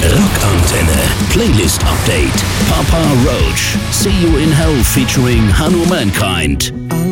Rockantenne. Playlist Update. Papa Roach. See You in Hell featuring Hanno Mankind.